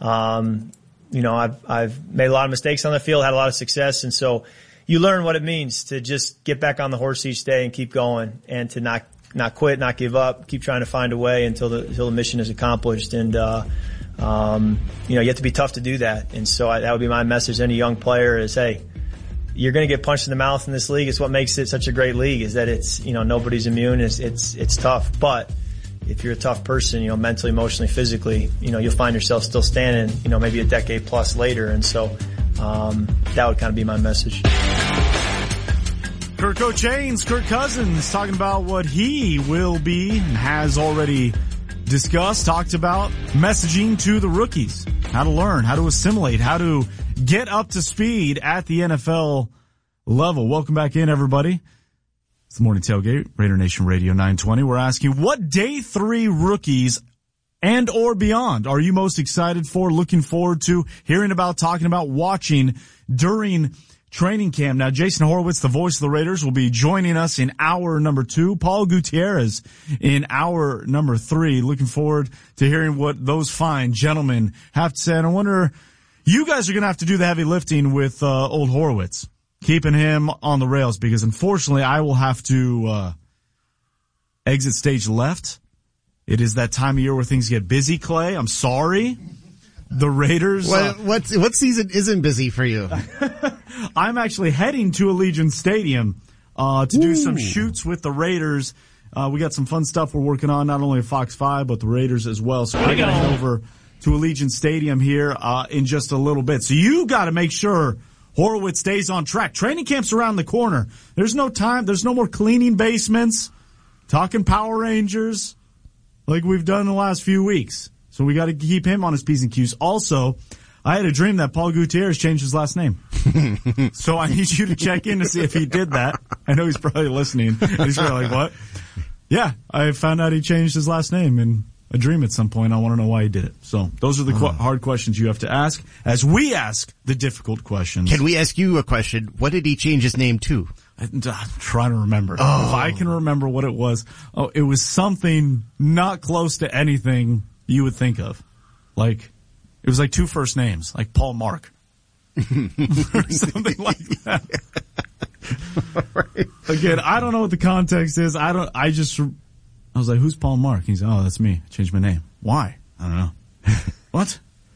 I've made a lot of mistakes on the field, had a lot of success. And so you learn what it means to just get back on the horse each day and keep going, and to not quit, not give up, keep trying to find a way until the mission is accomplished. And, you have to be tough to do that. And so that would be my message to any young player is, hey, you're going to get punched in the mouth in this league. It's what makes it such a great league, is that it's, nobody's immune. It's tough. But if you're a tough person, mentally, emotionally, physically, you'll find yourself still standing, maybe a decade plus later. And so, that would kind of be my message. Kirk O'Chains, Kirk Cousins, talking about what he will be and has already discussed, talked about messaging to the rookies, how to learn, how to assimilate, how to get up to speed at the NFL level. Welcome back in, everybody. It's the Morning Tailgate, Raider Nation Radio 920. We're asking, what day 3 rookies and or beyond are you most excited for, looking forward to, hearing about, talking about, watching during training camp? Now, Jason Horowitz, the voice of the Raiders, will be joining us in hour number 2. Paul Gutierrez in hour number 3. Looking forward to hearing what those fine gentlemen have to say. And I wonder, you guys are going to have to do the heavy lifting with old Horowitz, keeping him on the rails, because unfortunately I will have to exit stage left. It is that time of year where things get busy, Clay. I'm sorry. The Raiders. What season isn't busy for you? I'm actually heading to Allegiant Stadium to do some shoots with the Raiders. We got some fun stuff we're working on, not only at Fox 5, but the Raiders as well. So I got to head over to Allegiant Stadium here in just a little bit. So you got to make sure Horowitz stays on track. Training camp's around the corner. There's no time. There's no more cleaning basements, talking Power Rangers like we've done in the last few weeks. So we got to keep him on his P's and Q's. Also, I had a dream that Paul Gutierrez changed his last name. So I need you to check in to see if he did that. I know he's probably listening. He's probably like, what? Yeah, I found out he changed his last name in a dream at some point. I want to know why he did it. So those are the hard questions you have to ask as we ask the difficult questions. Can we ask you a question? What did he change his name to? I'm trying to remember. If I can remember what it was. Oh, it was something not close to anything you would think of. Like, it was like 2 first names, like Paul Mark. Or something like that. Right. Again, I don't know what the context is. I was like, who's Paul Mark? He's, oh, that's me. I changed my name. Why? I don't know. What?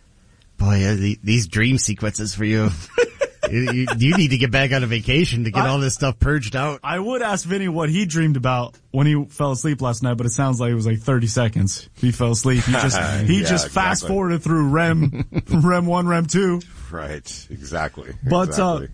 Boy, these dream sequences for you. You need to get back on a vacation to get all this stuff purged out. I would ask Vinny what he dreamed about when he fell asleep last night, but it sounds like it was like 30 seconds. He fell asleep. He just fast forwarded through REM 1, REM 2. Right. Exactly. But,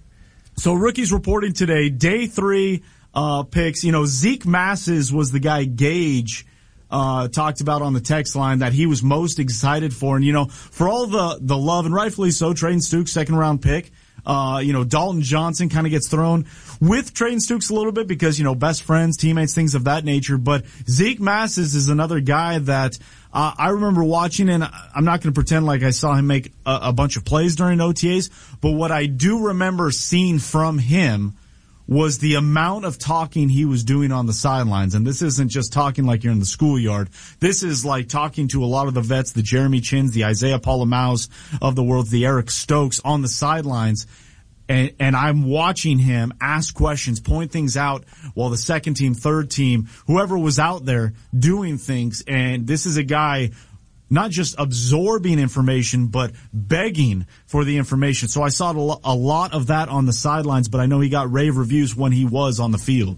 so rookies reporting today, day 3, picks. Zeke Massis was the guy Gage talked about on the text line that he was most excited for. And, for all the love, and rightfully so, Trayton Stukes, 2nd round pick. Dalton Johnson kind of gets thrown with Trayton Stukes a little bit because, best friends, teammates, things of that nature. But Zeke Massis is another guy that I remember watching, and I'm not going to pretend like I saw him make a bunch of plays during OTAs, but what I do remember seeing from him was the amount of talking he was doing on the sidelines. And this isn't just talking like you're in the schoolyard. This is like talking to a lot of the vets, the Jeremy Chins, the Isaiah Palomaus of the world, the Eric Stokes on the sidelines. And I'm watching him ask questions, point things out while the second team, third team, whoever was out there doing things. And this is a guy not just absorbing information, but begging for the information. So I saw a lot of that on the sidelines, but I know he got rave reviews when he was on the field.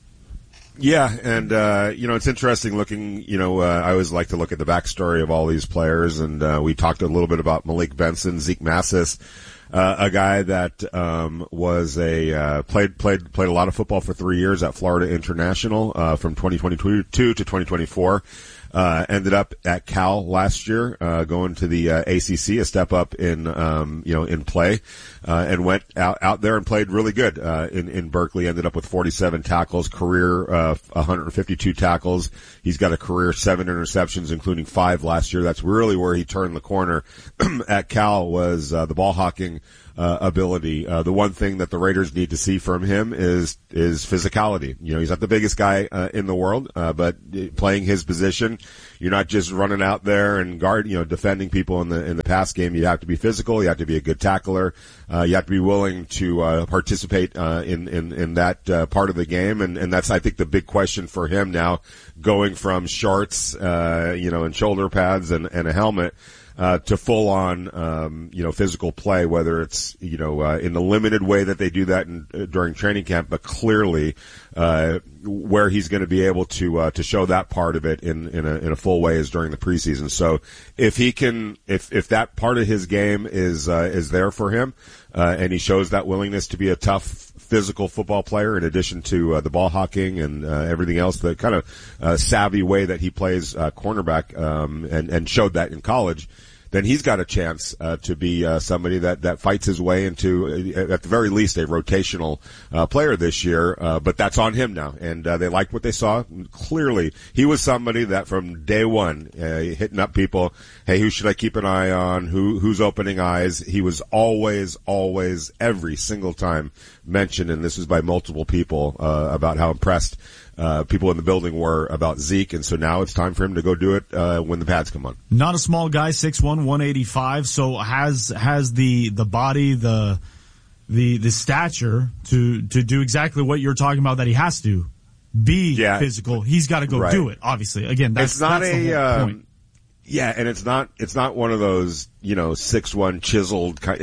Yeah, and, it's interesting looking, I always like to look at the backstory of all these players, and we talked a little bit about Malik Benson, Zeke Massis, a guy that was played a lot of football for 3 years at Florida International from 2022 to 2024. Ended up at Cal last year, going to the ACC, a step up in play, and went out there and played really good in Berkeley. Ended up with 47 tackles, career 152 tackles. He's got a career 7 interceptions, including 5 last year. That's really where he turned the corner. At Cal was the ball hawking ability. The one thing that the Raiders need to see from him is physicality. You know, he's not the biggest guy in the world, but playing his position, you're not just running out there and defending people in the pass game. You have to be physical. You have to be a good tackler. You have to be willing to participate in that part of the game, and that's, I think, the big question for him now, going from shorts, and shoulder pads and a helmet. To full on, physical play, whether it's, in the limited way that they do that during training camp, but clearly, where he's going to be able to show that part of it in a full way is during the preseason. So if he can, if that part of his game is there for him, and he shows that willingness to be a tough physical football player in addition to the ball hawking and everything else, the kind of savvy way that he plays cornerback, and showed that in college, then he's got a chance to be somebody that fights his way into, at the very least, a rotational player this year. But that's on him now, and they liked what they saw. Clearly, he was somebody that from day one, hitting up people, hey, who should I keep an eye on? Who's opening eyes? He was always, every single time mentioned, and this was by multiple people, about how impressed people in the building were about Zeke, and so now it's time for him to go do it when the pads come on. Not a small guy, 6'1", 185, so has the body, the stature to do exactly what you're talking about that he has to be physical. He's got to go do it, obviously. Again, that's the whole point. Yeah, and it's not one of those, 6'1" chiseled kind,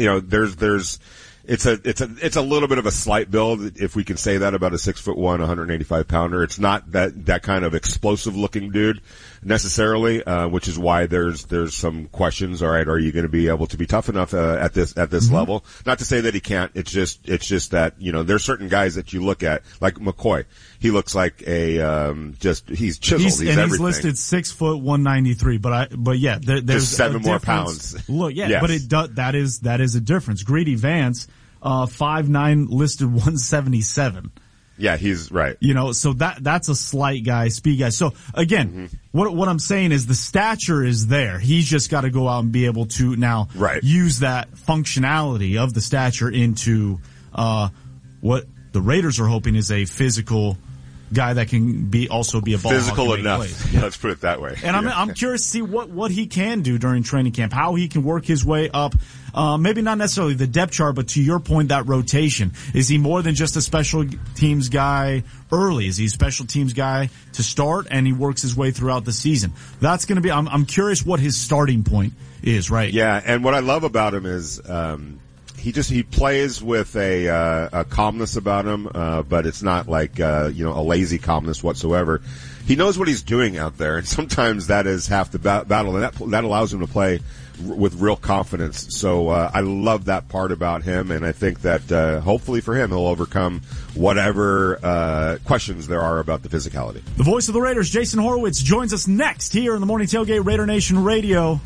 it's a little bit of a slight build, if we can say that about a 6'1", 185 pounder. It's not that kind of explosive looking dude necessarily, which is why there's some questions. All right, are you going to be able to be tough enough at this level? Not to say that he can't. It's just that there's certain guys that you look at, like McCoy. He looks like he's chiseled. He's everything. He's listed 6 foot 193, but yeah, there's just 7 more difference. pounds. Look, yeah, yes. But that is a difference. Greedy Vance, 5'9", listed 177. Yeah, he's right. So that's a slight guy, speed guy. So again, what I'm saying is the stature is there. He's just got to go out and be able to now use that functionality of the stature into what the Raiders are hoping is a physical guy that can also be a ball physical enough. Plays. Yeah. Let's put it that way. And I'm curious to see what he can do during training camp, how he can work his way up. Maybe not necessarily the depth chart, but to your point, that rotation. Is he more than just a special teams guy early? Is he a special teams guy to start and he works his way throughout the season? That's going to be, I'm curious what his starting point is, right? Yeah. And what I love about him is, he plays with a calmness about him, but it's not like, a lazy calmness whatsoever. He knows what he's doing out there, and sometimes that is half the battle, and that allows him to play with real confidence. So, I love that part about him, and I think that, hopefully for him, he'll overcome whatever, questions there are about the physicality. The voice of the Raiders, Jason Horowitz, joins us next here in the Morning Tailgate, Raider Nation Radio.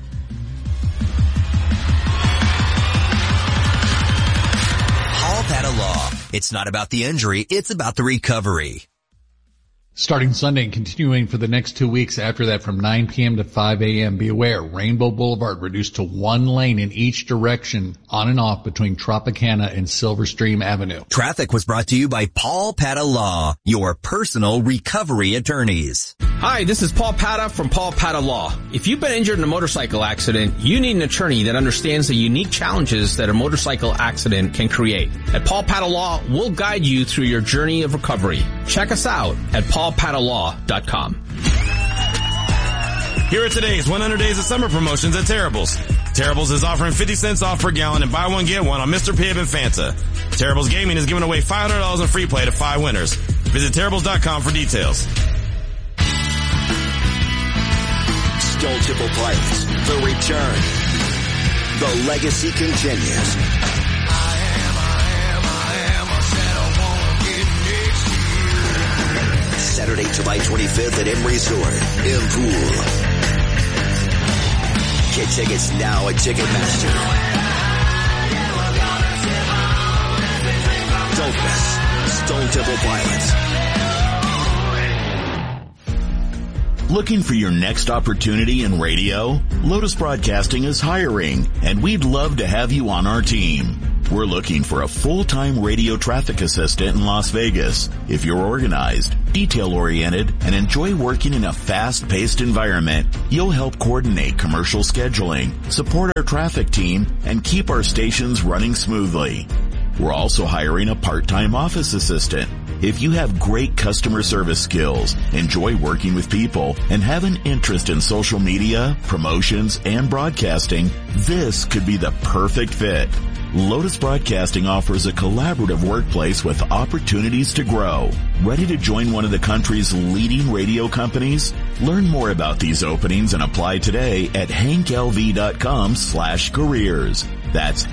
Law. It's not about the injury, it's about the recovery. Starting Sunday and continuing for the next 2 weeks after that from 9 p.m. to 5 a.m. Be aware, Rainbow Boulevard reduced to one lane in each direction on and off between Tropicana and Silverstream Avenue. Traffic was brought to you by Paul Pata Law, your personal recovery attorneys. Hi, this is Paul Pata from Paul Pata Law. If you've been injured in a motorcycle accident, you need an attorney that understands the unique challenges that a motorcycle accident can create. At Paul Pata Law, we'll guide you through your journey of recovery. Check us out at paulpatalaw.com. Here are today's 100 Days of Summer promotions at Terrible's. Terrible's is offering 50 cents off per gallon and buy one, get one on Mr. Pibb and Fanta. Terrible's Gaming is giving away $500 in free play to 5 winners. Visit Terrible's.com for details. Stone Temple Pilots, the return. The legacy continues. I am, I said I wanna get next year. Saturday, July 25th at M Resort in Poole. Get tickets now at Ticketmaster. Don't miss Stone Temple Pilots. Looking for your next opportunity in radio? Lotus Broadcasting is hiring, and we'd love to have you on our team. We're looking for a full-time radio traffic assistant in Las Vegas. If you're organized, detail-oriented, and enjoy working in a fast-paced environment, you'll help coordinate commercial scheduling, support our traffic team, and keep our stations running smoothly. We're also hiring a part-time office assistant. If you have great customer service skills, enjoy working with people, and have an interest in social media, promotions, and broadcasting, this could be the perfect fit. Lotus Broadcasting offers a collaborative workplace with opportunities to grow. Ready to join one of the country's leading radio companies? Learn more about these openings and apply today at hanklv.com/careers. That's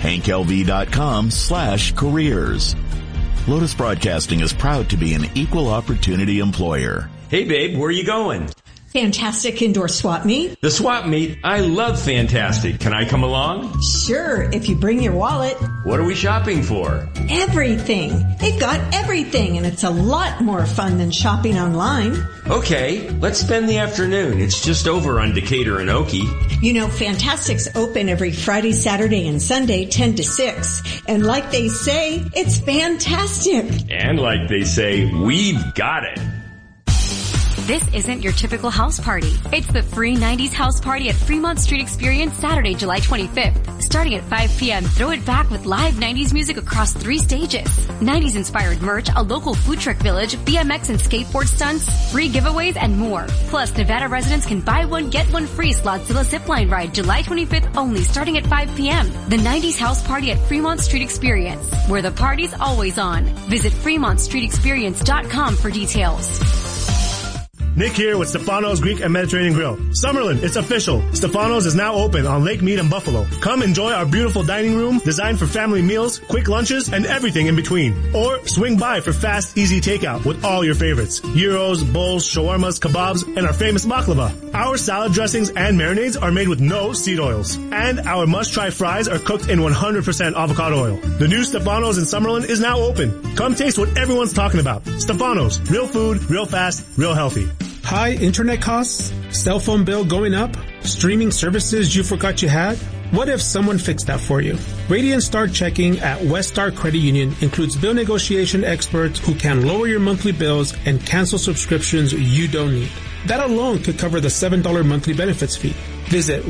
hanklv.com/careers. Lotus Broadcasting is proud to be an equal opportunity employer. Hey babe, where are you going? Fantastic Indoor Swap Meet. The swap meet? I love Fantastic. Can I come along? Sure, if you bring your wallet. What are we shopping for? Everything. They've got everything, and it's a lot more fun than shopping online. Okay, let's spend the afternoon. It's just over on Decatur and Okie. You know, Fantastic's open every Friday, Saturday, and Sunday, 10 to 6. And like they say, it's fantastic. And like they say, we've got it. This isn't your typical house party. It's the free 90s house party at Fremont Street Experience Saturday, July 25th. Starting at 5 p.m., throw it back with live 90s music across 3 stages. 90s inspired merch, a local food truck village, BMX and skateboard stunts, free giveaways, and more. Plus, Nevada residents can buy one, get one free Slotzilla zipline ride July 25th only, starting at 5 p.m. The 90s house party at Fremont Street Experience, where the party's always on. Visit FremontStreetExperience.com for details. Nick here with Stefano's Greek and Mediterranean Grill. Summerlin, it's official. Stefano's is now open on Lake Mead and Buffalo. Come enjoy our beautiful dining room designed for family meals, quick lunches, and everything in between. Or swing by for fast, easy takeout with all your favorites. Gyros, bowls, shawarmas, kebabs, and our famous baklava. Our salad dressings and marinades are made with no seed oils. And our must-try fries are cooked in 100% avocado oil. The new Stefano's in Summerlin is now open. Come taste what everyone's talking about. Stefano's. Real food, real fast, real healthy. High internet costs? Cell phone bill going up? Streaming services you forgot you had? What if someone fixed that for you? Radiant Star Checking at West Star Credit Union includes bill negotiation experts who can lower your monthly bills and cancel subscriptions you don't need. That alone could cover the $7 monthly benefits fee. Visit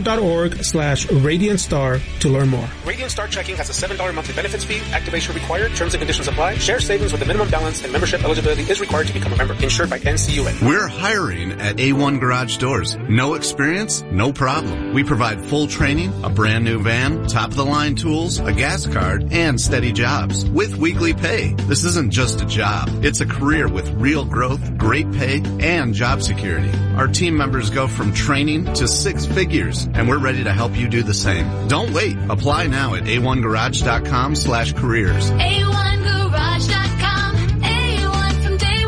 weststar.org/RadiantStar to learn more. Radiant Star Checking has a $7 monthly benefits fee. Activation required. Terms and conditions apply. Share savings with a minimum balance and membership eligibility is required to become a member. Insured by NCUA. We're hiring at A1 Garage Doors. No experience? No problem. We provide full training, a brand new van, top-of-the-line tools, a gas card, and steady jobs with weekly pay. This isn't just a job. It's a career with real growth, great pay, and job security. Our team members go from training to 6 figures, and we're ready to help you do the same. Don't wait. Apply now at a1garage.com/careers. A1garage.com. A1 from day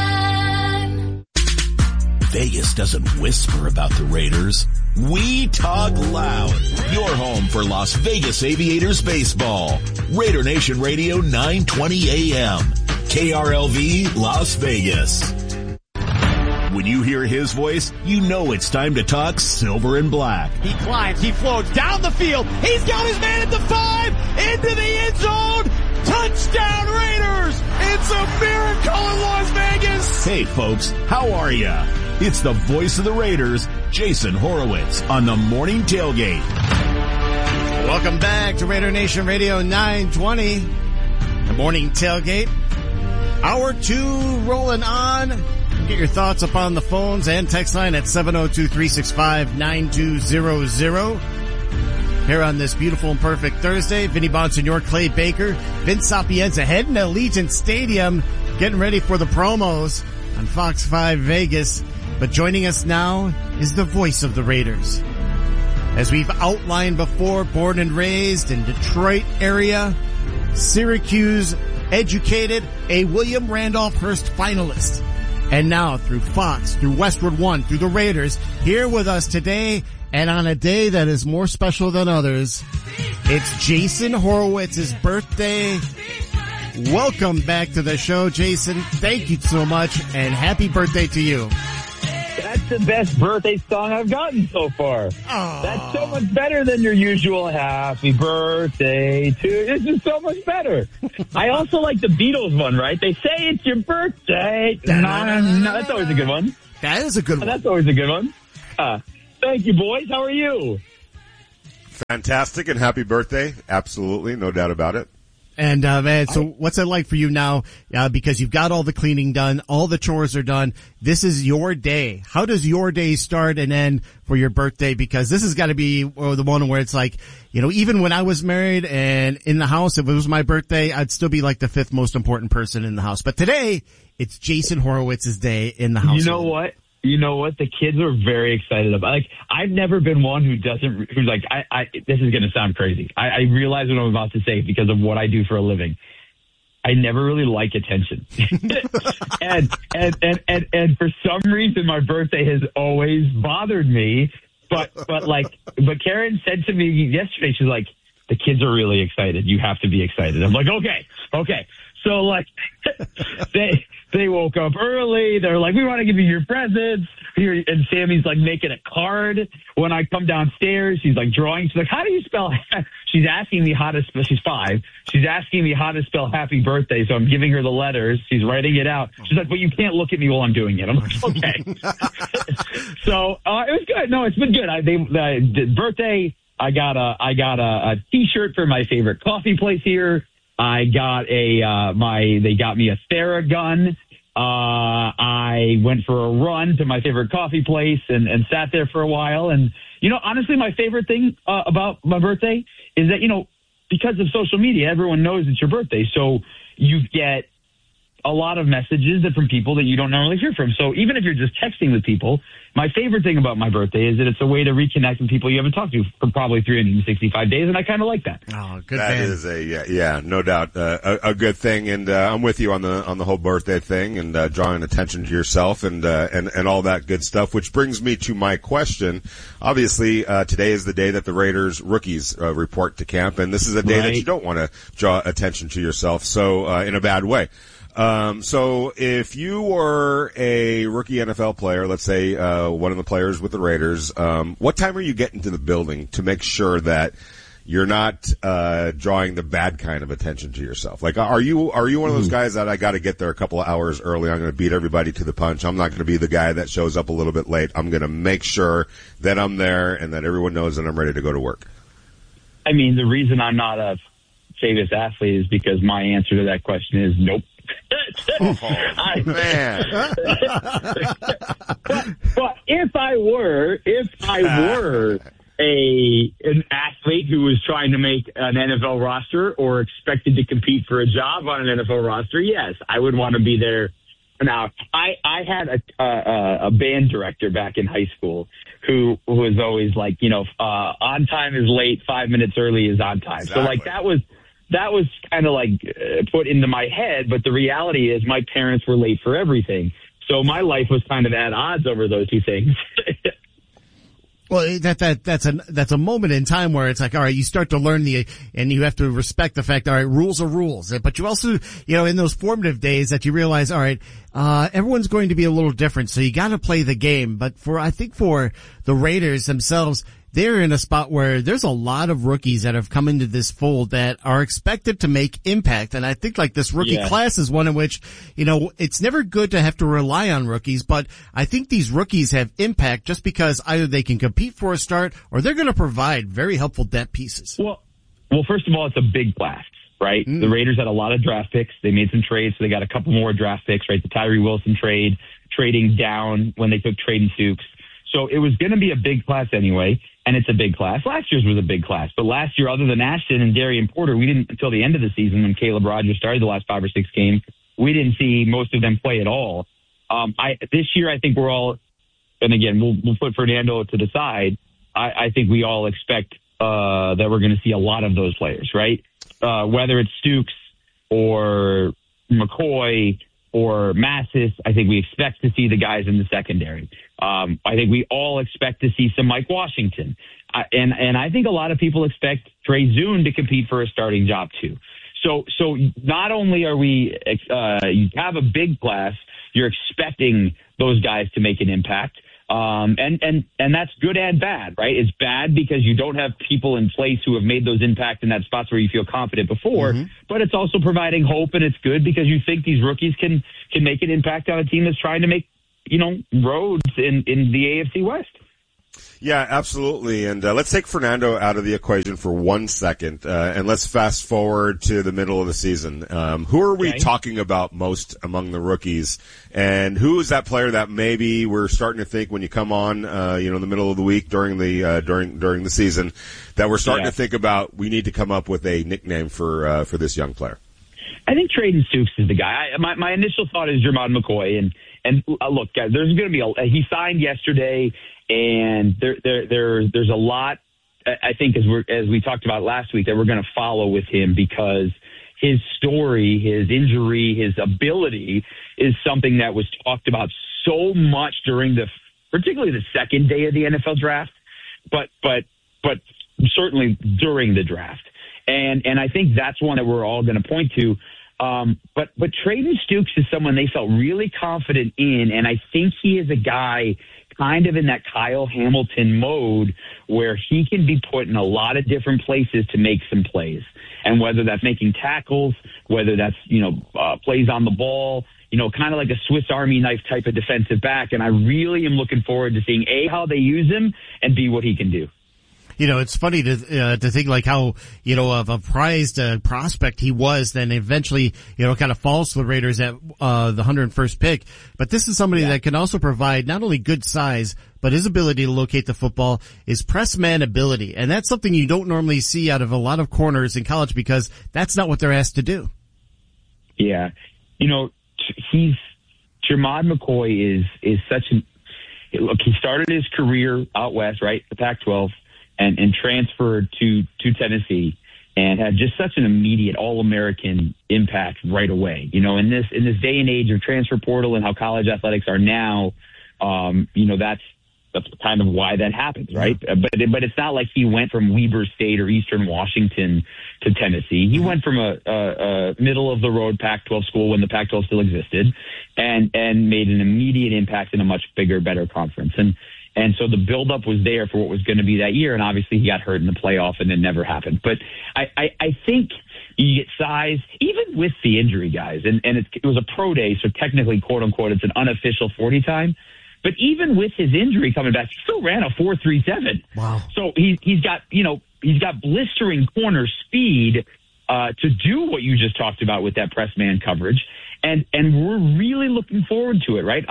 one. Vegas doesn't whisper about the Raiders. We talk loud. Your home for Las Vegas Aviators baseball. Raider Nation Radio 920 AM. KRLV Las Vegas. When you hear his voice, you know it's time to talk silver and black. He climbs, he floats down the field. He's got his man at the 5, into the end zone. Touchdown Raiders! It's a miracle in Las Vegas! Hey folks, how are ya? It's the voice of the Raiders, Jason Horowitz, on the Morning Tailgate. Welcome back to Raider Nation Radio 920, the Morning Tailgate. Hour 2 rolling on. Get your thoughts up on the phones and text line at 702-365-9200. Here on this beautiful and perfect Thursday, Vinny Bonsignor, Clay Baker, Vince Sapienza heading to Allegiant Stadium, getting ready for the promos on Fox 5 Vegas. But joining us now is the voice of the Raiders. As we've outlined before, born and raised in Detroit area, Syracuse educated, a William Randolph Hearst finalist. And now through Fox, through Westwood One, through the Raiders, here with us today, and on a day that is more special than others, it's Jason Horowitz's birthday. Welcome back to the show, Jason. Thank you so much, and happy birthday to you. That's the best birthday song I've gotten so far. Aww. That's so much better than your usual happy birthday to you. This is so much better. I also like the Beatles one, right? They say it's your birthday. No, that's always a good one. That is a good one. That's always a good one. Thank you, boys. How are you? Fantastic and happy birthday. Absolutely. No doubt about it. And, man, so what's it like for you now? Because you've got all the cleaning done, all the chores are done. This is your day. How does your day start and end for your birthday? Because this has got to be the one where it's like, you know, even when I was married and in the house, if it was my birthday, I'd still be like the 5th most important person in the house. But today, it's Jason Horowitz's day in the house. You know what? The kids are very excited about. Like, I've never been one who's like, this is going to sound crazy. I realize what I'm about to say because of what I do for a living. I never really like attention. and for some reason, my birthday has always bothered me. But Karen said to me yesterday, she's like, the kids are really excited. You have to be excited. I'm like, okay. So like, they woke up early. They're like, we want to give you your presents. And Sammy's like making a card. When I come downstairs, she's like drawing. She's like, how do you spell? She's asking me how to spell. She's 5. She's asking me how to spell happy birthday. So I'm giving her the letters. She's writing it out. She's like, but you can't look at me while I'm doing it. I'm like, okay. So it was good. No, it's been good. The birthday, I got a T-shirt for my favorite coffee place here. I got they got me a Theragun. I went for a run to my favorite coffee place and sat there for a while. And, you know, honestly, my favorite thing about my birthday is that, you know, because of social media, everyone knows it's your birthday. So you get a lot of messages from people that you don't normally hear from. So even if you're just texting with people, my favorite thing about my birthday is that it's a way to reconnect with people you haven't talked to for probably 365 days, and I kind of like that. Oh, good. That is no doubt a good thing, and I'm with you on the whole birthday thing and drawing attention to yourself and all that good stuff. Which brings me to my question. Obviously, today is the day that the Raiders rookies report to camp, and this is a day that you don't want to draw attention to yourself. So in a bad way. So if you were a rookie NFL player, let's say, one of the players with the Raiders, what time are you getting to the building to make sure that you're not, drawing the bad kind of attention to yourself? Like, are you one of those guys that I gotta get there a couple of hours early? I'm gonna beat everybody to the punch. I'm not gonna be the guy that shows up a little bit late. I'm gonna make sure that I'm there and that everyone knows that I'm ready to go to work. I mean, the reason I'm not a famous athlete is because my answer to that question is nope. Man. but if I were an athlete who was trying to make an NFL roster or expected to compete for a job on an NFL roster, yes, I would want to be there. Now, I had a band director back in high school who was always like, you know, on time is late, 5 minutes early is on time. Exactly. So like that was kind of like put into my head, but the reality is my parents were late for everything. So my life was kind of at odds over those two things. Well, that's a moment in time where it's like, all right, you start to learn and you have to respect the fact, all right, rules are rules. But you also, you know, in those formative days that you realize, all right, everyone's going to be a little different. So you got to play the game. But I think for the Raiders themselves, they're in a spot where there's a lot of rookies that have come into this fold that are expected to make impact. And I think like this rookie class is one in which, you know, it's never good to have to rely on rookies, but I think these rookies have impact just because either they can compete for a start or they're going to provide very helpful depth pieces. Well, first of all, it's a big class, right? The Raiders had a lot of draft picks. They made some trades, so they got a couple more draft picks, right? The Tyree Wilson trade, trading down when they took Traden Stukes. So it was going to be a big class anyway, and it's a big class. Last year's was a big class, but last year, other than Ashton and Darian Porter, we didn't, until the end of the season when Caleb Rogers started the last 5 or 6 games, we didn't see most of them play at all. This year, I think we're all, and again, we'll put Fernando to the side. I think we all expect that we're going to see a lot of those players, right? Whether it's Stukes or McCoy or Massis, I think we expect to see the guys in the secondary. I think we all expect to see some Mike Washington. And I think a lot of people expect Trey Zune to compete for a starting job too. So not only are we, you have a big class, you're expecting those guys to make an impact. And that's good and bad, right? It's bad because you don't have people in place who have made those impacts in that spots where you feel confident before, but it's also providing hope, and it's good because you think these rookies can make an impact on a team that's trying to make, roads in the AFC West. Yeah, absolutely. And let's take Fernando out of the equation for 1 second, and let's fast forward to the middle of the season. Who are we talking about most among the rookies? And who is that player that maybe we're starting to think when you come on, in the middle of the week during the during the season, that we're starting to think about we need to come up with a nickname for this young player? I think Trayden Stukes is the guy. My initial thought is Jermod McCoy, and look, guys, there's going to be he signed yesterday. And there's a lot, I think, as we talked about last week, that we're going to follow with him because his story, his injury, his ability is something that was talked about so much during particularly the second day of the NFL draft, but certainly during the draft. And I think that's one that we're all going to point to. But Trayden Stukes is someone they felt really confident in, and I think he is a guy kind of in that Kyle Hamilton mode where he can be put in a lot of different places to make some plays. And whether that's making tackles, whether that's, plays on the ball, kind of like a Swiss Army knife type of defensive back. And I really am looking forward to seeing A, how they use him, and B, what he can do. It's funny to think like how, of a prized prospect he was, then eventually, kind of falls to the Raiders at the 101st pick. But this is somebody that can also provide not only good size, but his ability to locate the football, his press man ability. And that's something you don't normally see out of a lot of corners in college because that's not what they're asked to do. Yeah. Jermod McCoy is such look, he started his career out west, right? The Pac-12. And transferred to Tennessee and had just such an immediate All-American impact right away. In this day and age of transfer portal and how college athletics are now, that's kind of why that happens, right? But it's not like he went from Weber State or Eastern Washington to Tennessee. He went from a middle of the road Pac-12 school when the Pac-12 still existed and made an immediate impact in a much bigger, better conference. And so the buildup was there for what was going to be that year, and obviously he got hurt in the playoff, and it never happened. But I think you get size, even with the injury, guys, and it was a pro day, so technically, quote-unquote, it's an unofficial 40 time. But even with his injury coming back, he still ran a 4.37. Wow. So he's got blistering corner speed to do what you just talked about with that press man coverage, and we're really looking forward to it, right?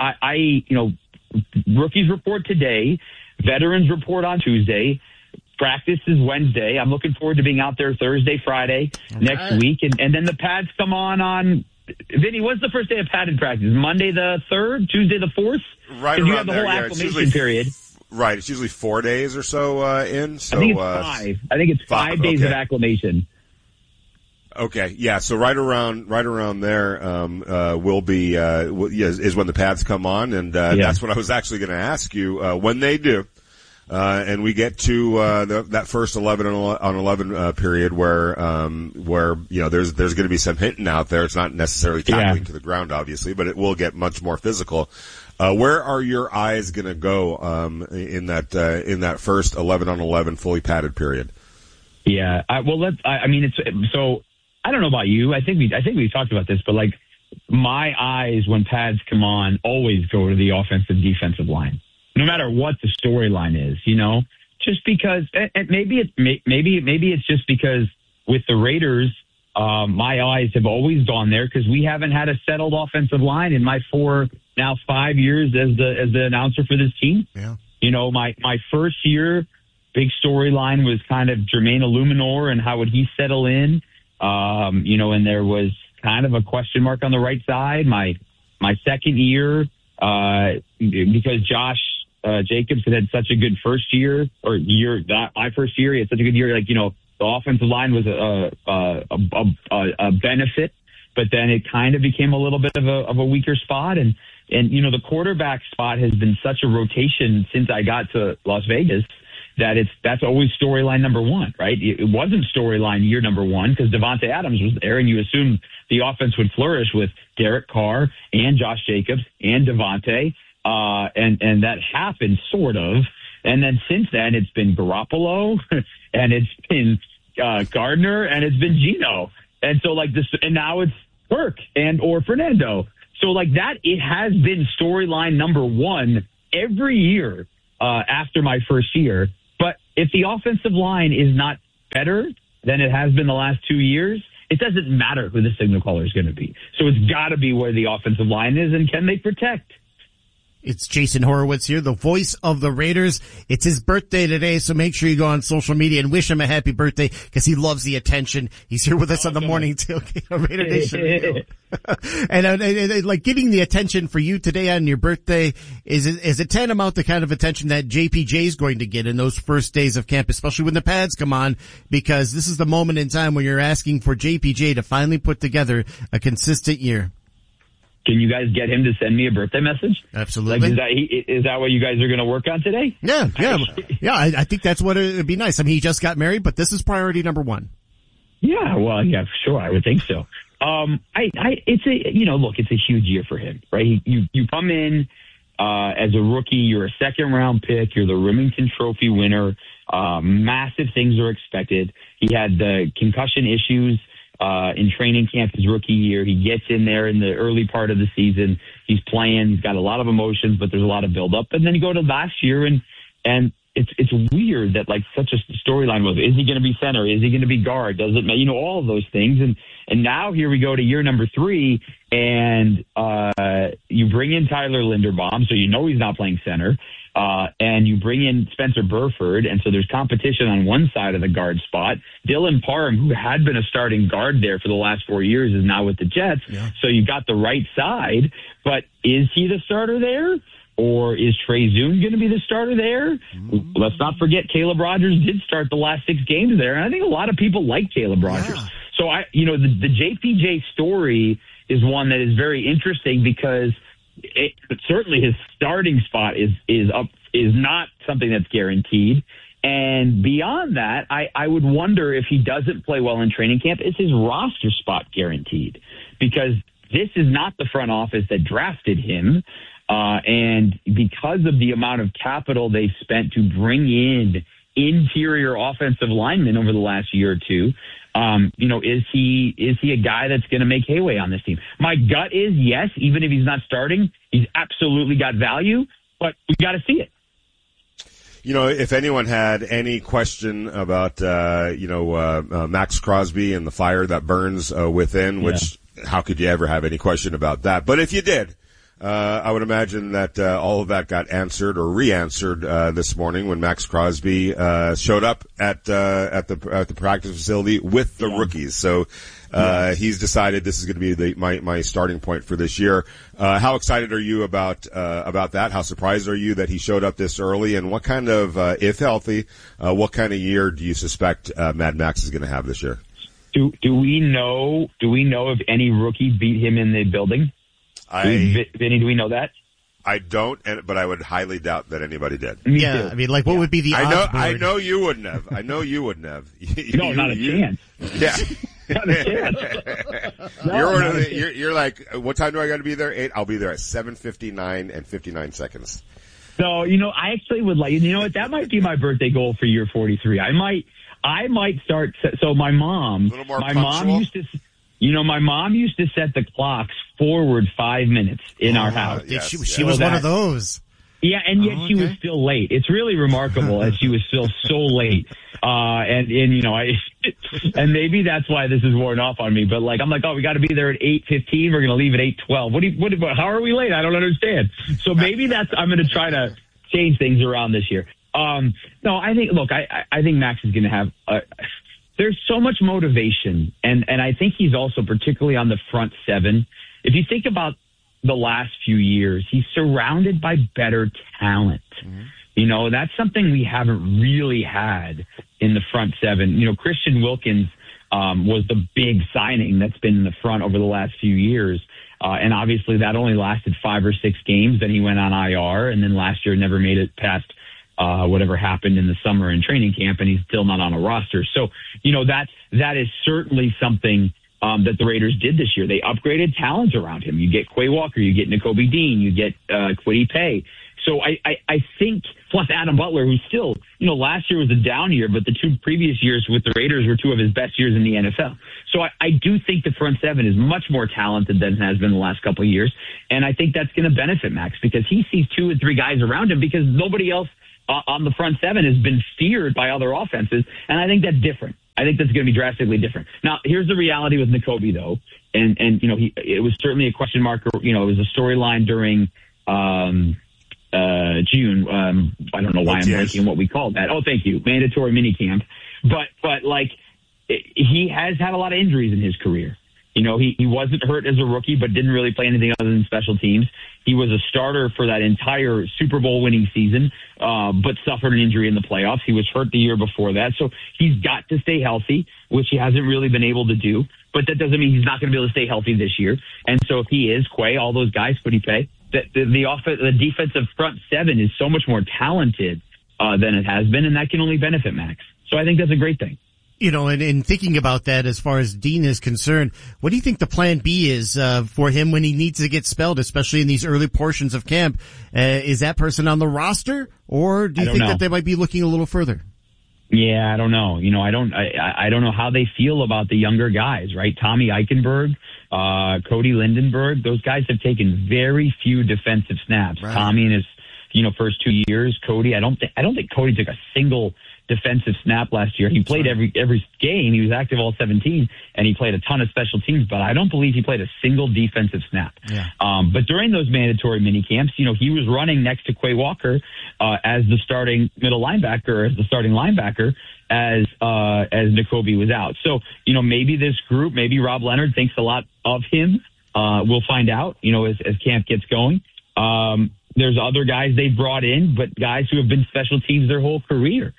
Rookies report today, veterans report on Tuesday, practice is Wednesday. I'm looking forward to being out there Thursday, Friday next week, and then the pads come on. Vinny, what's the first day of padded practice? Monday the 3rd, Tuesday the 4th? Right around you have the whole acclimation period. Right, it's usually 4 days or so in. So I think it's 5. I think it's 5 days of acclimation. Okay, yeah. So right around there will be is when the pads come on, and that's what I was actually going to ask you when they do, and we get to that first 11 on 11 period where there's going to be some hitting out there. It's not necessarily tackling to the ground, obviously, but it will get much more physical. Where are your eyes going to go in that first 11 on 11 fully padded period? Yeah, I don't know about you. I think we talked about this, but like my eyes when pads come on always go to the offensive defensive line, no matter what the storyline is. Just because, and maybe it's just because with the Raiders, my eyes have always gone there because we haven't had a settled offensive line in my 5 years as the announcer for this team. Yeah. My first year, big storyline was kind of Jermaine Illuminor and how would he settle in. And there was kind of a question mark on the right side. My second year, because Josh Jacobs had such a good first year, my first year, he had such a good year. The offensive line was a benefit, but then it kind of became a little bit of a weaker spot. And the quarterback spot has been such a rotation since I got to Las Vegas that's always storyline number one, right? It wasn't storyline year number one because Davante Adams was there, and you assumed the offense would flourish with Derek Carr and Josh Jacobs and Davante. and that happened sort of. And then since then, it's been Garoppolo, and it's been Gardner, and it's been Geno. And so like this, and now it's Burke or Fernando. So like that, it has been storyline number one every year after my first year. But if the offensive line is not better than it has been the last 2 years, it doesn't matter who the signal caller is going to be. So it's got to be where the offensive line is, and can they protect? It's Jason Horowitz here, the voice of the Raiders. It's his birthday today, so make sure you go on social media and wish him a happy birthday because he loves the attention. He's here with us on the morning tailgate on Raider Nation Radio. And like getting the attention for you today on your birthday, is it tantamount to kind of attention that JPJ is going to get in those first days of camp, especially when the pads come on, because this is the moment in time when you're asking for JPJ to finally put together a consistent year. Can you guys get him to send me a birthday message? Absolutely. Like, is that what you guys are going to work on today? Yeah. I think that's what it would be nice. I mean, he just got married, but this is priority number one. Yeah, well, yeah, sure. I would think so. It's a huge year for him, right? You come in, as a rookie, you're a second round pick, you're the Remington Trophy winner, massive things are expected. He had the concussion issues in training camp his rookie year. He gets in there in the early part of the season. He's playing. He's got a lot of emotions, but there's a lot of buildup. And then you go to last year, and it's weird that like such a storyline was, is he going to be center? Is he going to be guard? Does it, all of those things. And now here we go to year number 3, and you bring in Tyler Linderbaum, so he's not playing center. And you bring in Spencer Burford, and so there's competition on one side of the guard spot. Dylan Parham, who had been a starting guard there for the last 4 years, is now with the Jets. Yeah. So you got the right side, but is he the starter there? Or is Trey Zune going to be the starter there? Mm-hmm. Let's not forget Caleb Rogers did start the last 6 games there, and I think a lot of people like Caleb Rogers. Yeah. So the JPJ story is one that is very interesting because certainly his starting spot is not something that's guaranteed. And beyond that, I would wonder if he doesn't play well in training camp, is his roster spot guaranteed? Because this is not the front office that drafted him. And because of the amount of capital they spent to bring in interior offensive linemen over the last year or two, is he a guy that's going to make headway on this team? My gut is yes, even if he's not starting, he's absolutely got value, but we got to see it. If anyone had any question about, Max Crosby and the fire that burns within, which how could you ever have any question about that? But if you did, I would imagine that all of that got answered or re-answered this morning when Max Crosby showed up at the practice facility with the rookies. So he's decided this is going to be my starting point for this year. How excited are you about that? How surprised are you that he showed up this early? And what kind of, if healthy, what kind of year do you suspect Mad Max is going to have this year? Do we know if any rookie beat him in the building? Vinny, do we know that? I don't, but I would highly doubt that anybody did. Yeah, I mean, like, what would be the odds board? I know you wouldn't have. I know you wouldn't have. No, not a chance. Yeah. Not a chance. You're like, what time do I got to be there? 8. I'll be there at 7:59 and 59 seconds. So, I actually would like, what, that might be my birthday goal for year 43. I might start, so my mom used to, my mom used to set the clocks forward 5 minutes in our house. Yes, she was one of those. Yeah, and yet she was still late. It's really remarkable that she was still so late. And maybe that's why this is worn off on me. But I'm like, we got to be there at 8:15. We're going to leave at 8:12. How are we late? I don't understand. So maybe I'm going to try to change things around this year. No, I think Max is going to have, there's so much motivation, and I think he's also particularly on the front 7. If you think about the last few years, he's surrounded by better talent. Mm-hmm. That's something we haven't really had in the front 7. Christian Wilkins was the big signing that's been in the front over the last few years. And obviously that only lasted 5 or 6 games. Then he went on IR, and then last year never made it past whatever happened in the summer in training camp, and he's still not on a roster. So, that is certainly something that the Raiders did this year. They upgraded talent around him. You get Quay Walker, you get Nakobe Dean, you get Kwity Paye. So I think, plus Adam Butler, who's still, last year was a down year, but the 2 previous years with the Raiders were 2 of his best years in the NFL. So I do think the front seven is much more talented than it has been the last couple of years. And I think that's going to benefit Max because he sees 2 and 3 guys around him because nobody else on the front seven has been feared by other offenses. And I think that's different. I think that's going to be drastically different. Now, here's the reality with Nakobe, though. And it was certainly a question mark. It was a storyline during June. I don't know why I'm blanking what we called that. Oh, thank you. Mandatory minicamp. But he has had a lot of injuries in his career. He wasn't hurt as a rookie, but didn't really play anything other than special teams. He was a starter for that entire Super Bowl winning season, but suffered an injury in the playoffs. He was hurt the year before that. So he's got to stay healthy, which he hasn't really been able to do. But that doesn't mean he's not going to be able to stay healthy this year. And so if he is, Quay, all those guys, Kwity Paye, the defensive front seven is so much more talented than it has been, and that can only benefit Max. So I think that's a great thing. And in thinking about that, as far as Dean is concerned, what do you think the plan B is for him when he needs to get spelled, especially in these early portions of camp? Is that person on the roster, or do you think that they might be looking a little further? Yeah, I don't know. I don't know how they feel about the younger guys, right? Tommy Eichenberg, Cody Lindenberg, those guys have taken very few defensive snaps. Right. Tommy in his, first 2 years. Cody, I don't think Cody took a single defensive snap last year. He played every game. He was active all 17, and he played a ton of special teams, but I don't believe he played a single defensive snap. Yeah. But during those mandatory mini camps, he was running next to Quay Walker as the starting middle linebacker, as the starting linebacker, as Nakobe was out. So, maybe this group, maybe Rob Leonard thinks a lot of him. We'll find out, as camp gets going. There's other guys they brought in, but guys who have been special teams their whole career.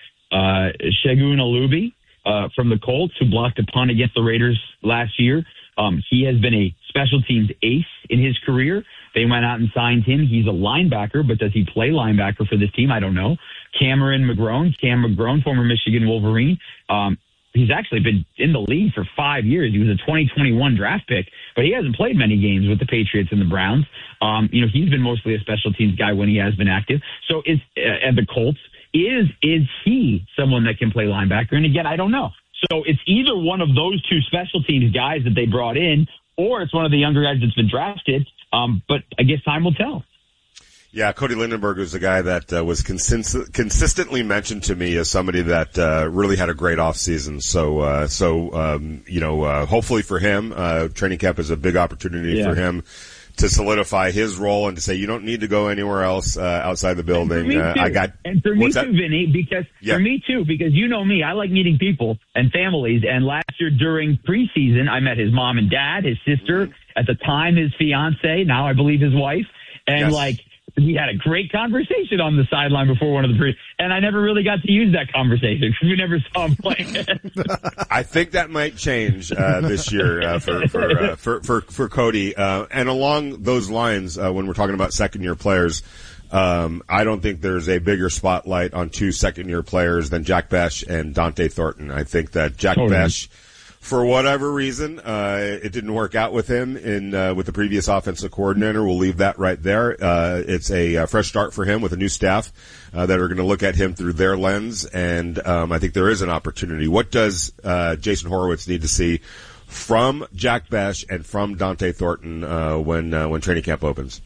Segun Alubi from the Colts, who blocked a punt against the Raiders last year. He has been a special teams ace in his career. They went out and signed him. He's a linebacker, but does he play linebacker for this team? I don't know. Cam McGrone, former Michigan Wolverine. He's actually been in the league for 5 years. He was a 2021 draft pick, but he hasn't played many games with the Patriots and the Browns. He's been mostly a special teams guy when he has been active. So and the Colts. Is he someone that can play linebacker? And again, I don't know. So it's either one of those 2 special teams guys that they brought in, or it's one of the younger guys that's been drafted. But I guess time will tell. Yeah, Cody Lindenberg was a guy that was consistently mentioned to me as somebody that really had a great offseason. So hopefully for him, training camp is a big opportunity for him to solidify his role and to say you don't need to go anywhere else outside the building. For me too, Vinny, because you know me, I like meeting people and families. And last year during preseason, I met his mom and dad, his sister, at the time his fiance, now I believe his wife, and we had a great conversation on the sideline before one of the and I never really got to use that conversation because we never saw him play. I think that might change this year for Cody. And along those lines, when we're talking about second-year players, I don't think there's a bigger spotlight on 2 second-year players than Jack Bech and Dante Thornton. I think that Jack Bech, for whatever reason, it didn't work out with him with the previous offensive coordinator. We'll leave that right there. It's a fresh start for him with a new staff that are going to look at him through their lens, and I think there is an opportunity. What does Jason Horowitz need to see from Jack Bech and from Dante Thornton when training camp opens?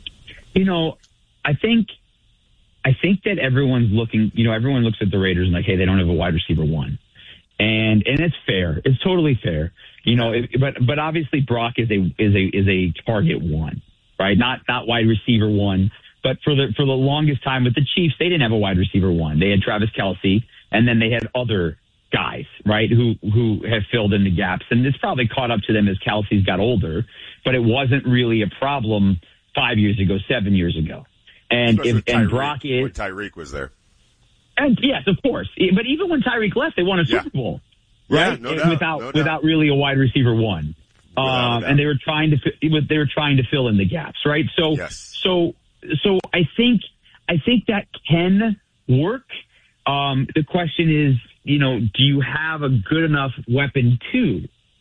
I think that everyone's looking. Everyone looks at the Raiders and hey, they don't have a wide receiver 1. And it's fair. It's totally fair. But obviously Brock is a target 1, right? Not wide receiver 1. But for the longest time with the Chiefs, they didn't have a wide receiver 1. They had Travis Kelce, and then they had other guys, right, who have filled in the gaps. And it's probably caught up to them as Kelce's got older, but it wasn't really a problem 5 years ago, 7 years ago. And Brock is when Tyreek was there. And yes, of course. But even when Tyreek left, they won a Super Bowl, right? Yeah, without really a wide receiver 1. And they were trying to fill in the gaps, right? So, so I think that can work. The question is, do you have a good enough weapon too?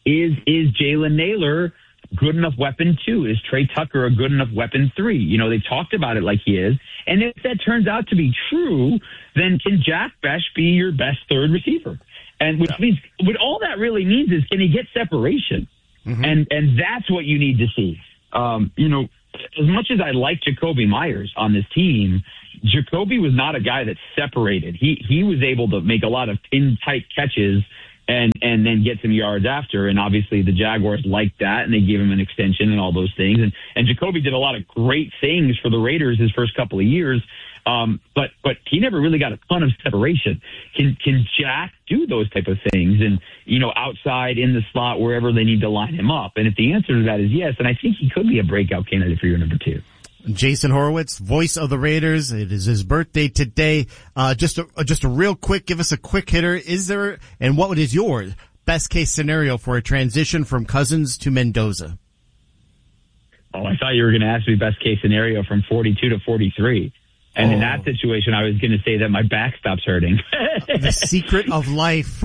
is Jalen Naylor good enough weapon 2? Is Trey Tucker a good enough weapon 3? You know, they talked about it like he is. And if that turns out to be true, then can Jack Bech be your best third receiver? And which means what all that really means is, can he get separation? And that's what you need to see. You know, as much as I like Jacoby Myers on this team, Jacoby was not a guy that separated. He was able to make a lot of pin-tight catches and then get some yards after. And obviously the Jaguars liked that, and they gave him an extension and all those things. And Jacoby did a lot of great things for the Raiders his first couple of years. But he never really got a ton of separation. Can Jack do those type of things? And, you know, outside in the slot, wherever they need to line him up. And if the answer to that is yes, then I think he could be a breakout candidate for your number 2. Jason Horowitz, voice of the Raiders. It is his birthday today. Just a real quick, give us a quick hitter. Is there, and what is your best case scenario for a transition from Cousins to Mendoza? Oh, I thought you were going to ask me best case scenario from 42 to 43. And in that situation, I was going to say that my back stops hurting. The secret of life.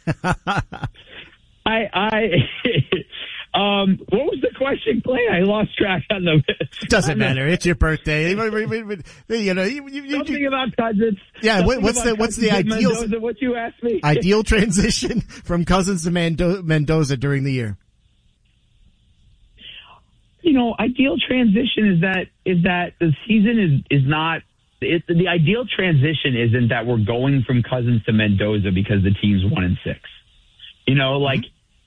What was the question, Clay? I lost track on the. Doesn't matter. It's your birthday. You know, something about Cousins. Yeah. What's the ideal? Mendoza, what you asked me? Ideal transition from Cousins to Mendoza during the year. You know, ideal transition is that the season is not. The ideal transition isn't that we're going from Cousins to Mendoza because the team's 1-6. You know, like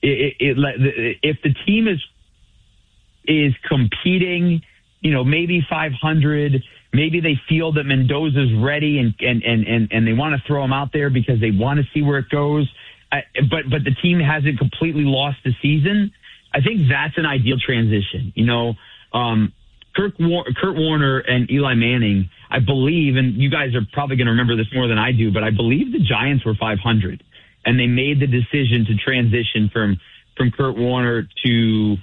if the team is competing, you know, maybe 500, maybe they feel that Mendoza's ready and they want to throw him out there because they want to see where it goes. But the team hasn't completely lost the season. I think that's an ideal transition. You know, Kurt Warner and Eli Manning, I believe, and you guys are probably going to remember this more than I do, but I believe the Giants were 500, and they made the decision to transition from Kurt Warner to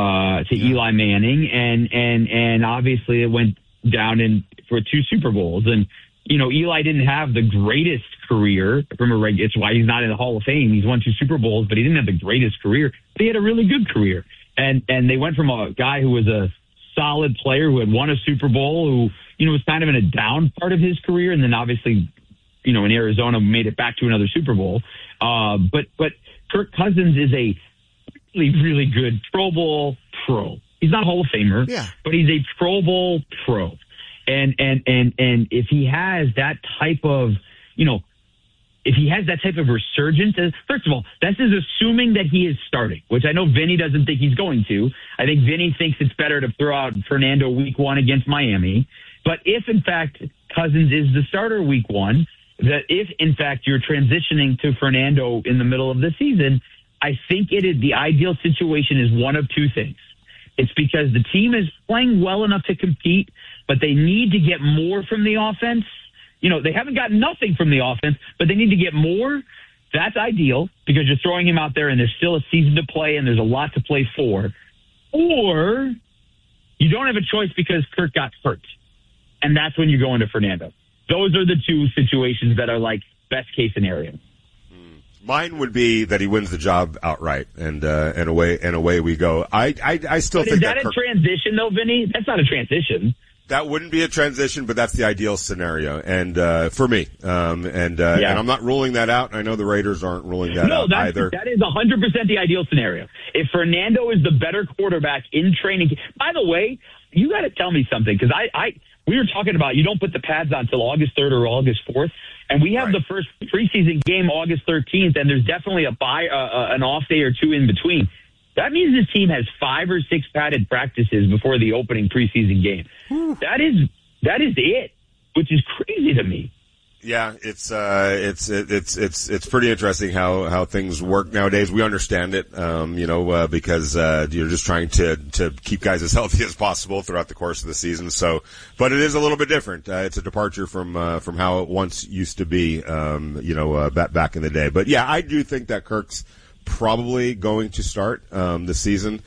Eli Manning, and obviously it went down for 2 Super Bowls, and you know, Eli didn't have the greatest career from it's why he's not in the Hall of Fame. He's won 2 Super Bowls, but he didn't have the greatest career. But he had a really good career, and they went from a guy who was a solid player who had won a Super Bowl, who, you know, was kind of in a down part of his career, and then obviously, you know, in Arizona made it back to another Super Bowl. But Kirk Cousins is a really, really good Pro Bowl pro. He's not a Hall of Famer, but he's a Pro Bowl pro. And if he has that type of, you know, if he has that type of resurgence, first of all, this is assuming that he is starting, which I know Vinny doesn't think he's going to. I think Vinny thinks it's better to throw out Fernando week 1 against Miami. But if, in fact, Cousins is the starter week 1, that if, in fact, you're transitioning to Fernando in the middle of the season, I think the ideal situation is one of 2 things. It's because the team is playing well enough to compete, but they need to get more from the offense. You know, they haven't got nothing from the offense, but they need to get more. That's ideal because you're throwing him out there and there's still a season to play and there's a lot to play for. Or you don't have a choice because Kirk got hurt. And that's when you go into Fernando. Those are the 2 situations that are like best case scenario. Mine would be that he wins the job outright, and away we go. I still think is that a transition though, Vinny? That's not a transition. That wouldn't be a transition, but that's the ideal scenario, and for me, and I'm not ruling that out. I know the Raiders aren't ruling that out either. That is 100% the ideal scenario. If Fernando is the better quarterback in training, by the way, you got to tell me something because we were talking about you don't put the pads on until August 3rd or August 4th, and we have the first preseason game August 13th, and there's definitely an off day or 2 in between. That means this team has 5 or 6 padded practices before the opening preseason game. That is it, which is crazy to me. Yeah, it's pretty interesting how things work nowadays. We understand it, because you're just trying to keep guys as healthy as possible throughout the course of the season. So, but it is a little bit different. It's a departure from how it once used to be, back in the day. But yeah, I do think that Kirk's probably going to start the season,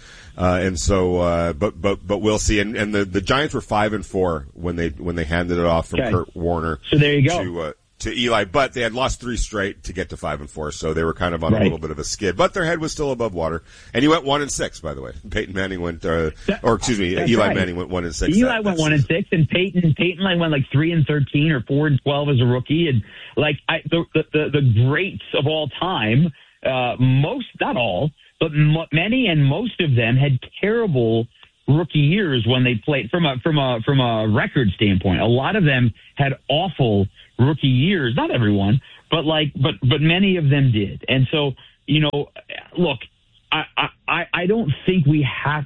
but we'll see. And the Giants were 5-4 when they handed it off from Kurt Warner. So there you go. to Eli, but they had lost 3 straight to get to 5-4, so they were kind of on a little bit of a skid. But their head was still above water, and he went 1-6. By the way, Peyton Manning went, Eli Manning went 1-6. Eli went 1-6, and Peyton went like 3-13 or 4-12 as a rookie, and like the greats of all time, most, not all, but many and most of them had terrible rookie years when they played from a record standpoint. A lot of them had awful rookie years. Not everyone, but many of them did. And so, look, I don't think we have.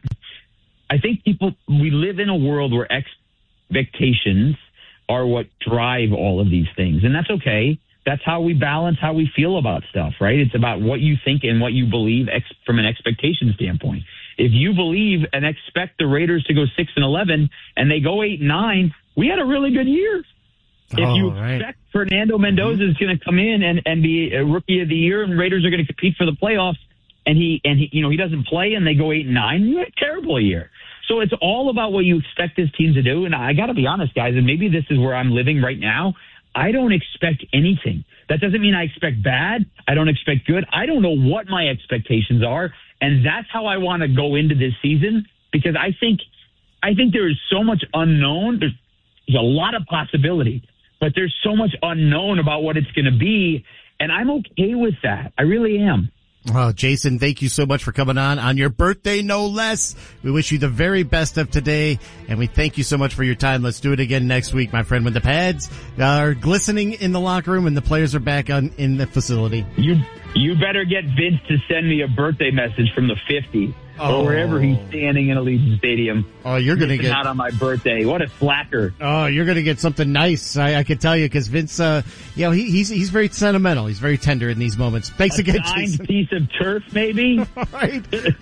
I think we live in a world where expectations are what drive all of these things, and that's okay. That's how we balance how we feel about stuff, right? It's about what you think and what you believe from an expectation standpoint. If you believe and expect the Raiders to go 6-11 and they go 8-9, we had a really good year. If you expect Fernando Mendoza is going to come in and be a rookie of the year and Raiders are going to compete for the playoffs and he doesn't play and they go 8-9, you had a terrible year. So it's all about what you expect this team to do. And I got to be honest, guys, and maybe this is where I'm living right now. I don't expect anything. That doesn't mean I expect bad. I don't expect good. I don't know what my expectations are. And that's how I want to go into this season, because I think there is so much unknown. There's a lot of possibility, but there's so much unknown about what it's going to be. And I'm okay with that. I really am. Well, Jason, thank you so much for coming on your birthday, no less. We wish you the very best of today, and we thank you so much for your time. Let's do it again next week, my friend, when the pads are glistening in the locker room and the players are back in the facility. You better get Vince to send me a birthday message from the 50 or wherever he's standing in Allegiant Stadium. Oh, you're going to get out on my birthday. What a slacker. Oh, you're going to get something nice. I can tell you, because Vince, he's very sentimental. He's very tender in these moments. Thanks again, Jason. Piece of turf, maybe. All right.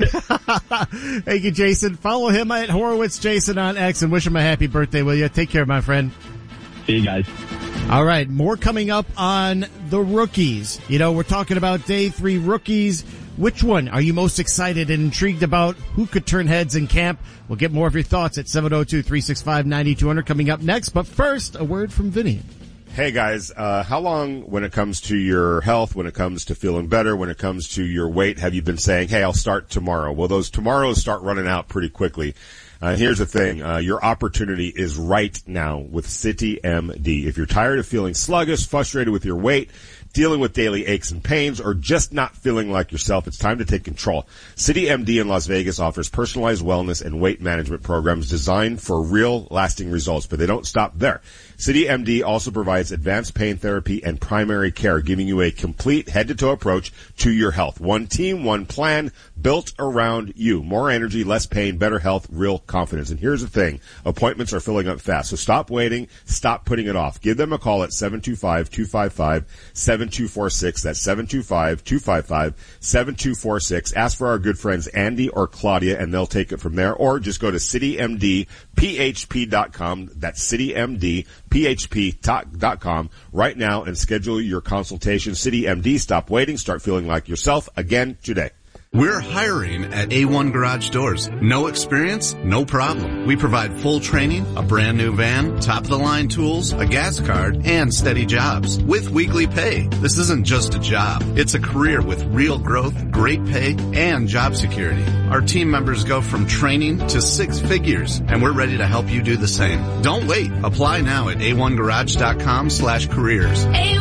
Thank you, Jason. Follow him at Horowitz Jason on X and wish him a happy birthday, will you? Take care, my friend. See you guys. All right, more coming up on the rookies. We're talking about day 3 rookies. Which one are you most excited and intrigued about? Who could turn heads in camp? We'll get more of your thoughts at 702-365-9200 coming up next. But first, a word from Vinny. Hey guys, how long, when it comes to your health, when it comes to feeling better, when it comes to your weight, have you been saying, hey, I'll start tomorrow? Well, those tomorrows start running out pretty quickly. Here's the thing. Your opportunity is right now with City MD. If you're tired of feeling sluggish, frustrated with your weight, dealing with daily aches and pains, or just not feeling like yourself, it's time to take control. City MD in Las Vegas offers personalized wellness and weight management programs designed for real, lasting results, but they don't stop there. City MD also provides advanced pain therapy and primary care, giving you a complete head-to-toe approach to your health. One team, one plan, built around you. More energy, less pain, better health, real confidence. And here's the thing. Appointments are filling up fast, so stop waiting. Stop putting it off. Give them a call at 725-255-7246. That's 725-255-7246. Ask for our good friends Andy or Claudia, and they'll take it from there. Or just go to citymdphp.com. That's citymdphp.com right now and schedule your consultation. City MD, stop waiting. Start feeling like yourself again today. We're hiring at A1 Garage Doors. No experience? No problem. We provide full training, a brand new van, top-of-the-line tools, a gas card, and steady jobs with weekly pay. This isn't just a job. It's a career with real growth, great pay, and job security. Our team members go from training to 6 figures, and we're ready to help you do the same. Don't wait. Apply now at a1garage.com/careers.